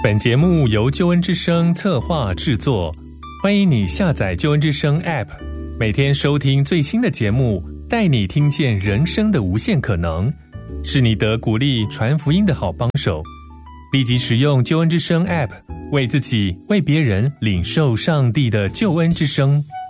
本节目由救恩之声策划制作，欢迎你下载救恩之声 App， 每天收听最新的节目，带你听见人生的无限可能，是你得鼓励传福音的好帮手。立即使用救恩之声 App， 为自己为别人领受上帝的救恩之声。